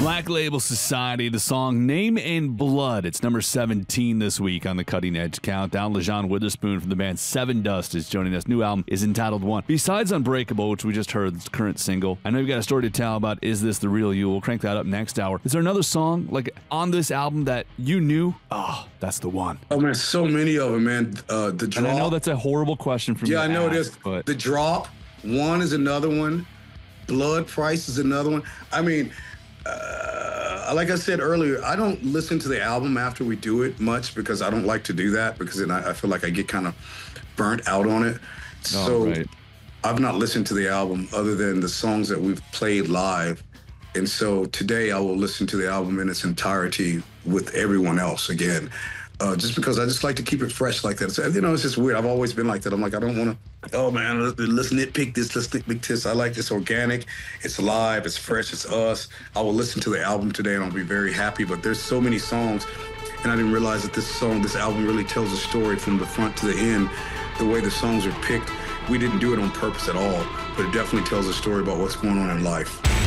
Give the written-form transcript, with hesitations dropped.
Black Label Society, the song Name in Blood. It's number 17 this week on the Cutting Edge Countdown. LaJauwn Witherspoon from the band Seven Dust is joining us. New album is entitled One. Besides Unbreakable, which we just heard, the current single, I know you've got a story to tell about Is This the Real You? We'll crank that up next hour. Is there another song like on this album that you knew? Oh, that's the one. Oh, man, so many of them, man. The Drop. And I know that's a horrible question for me. Yeah, I know it is. But The Drop, One is another one. Blood Price is another one. I mean, like I said earlier, I don't listen to the album after we do it much because I don't like to do that because then I feel like I get kind of burnt out on it. So right. I've not listened to the album other than the songs that we've played live. And so today I will listen to the album in its entirety with everyone else again. Just because I just like to keep it fresh like that. So, you know, it's just weird. I've always been like that. I'm like, I don't want to, oh man, let's nitpick this, let's nitpick this. I like this organic, it's live, it's fresh, it's us. I will listen to the album today and I'll be very happy, but there's so many songs and I didn't realize that this album really tells a story from the front to the end. The way the songs are picked, we didn't do it on purpose at all, but it definitely tells a story about what's going on in life.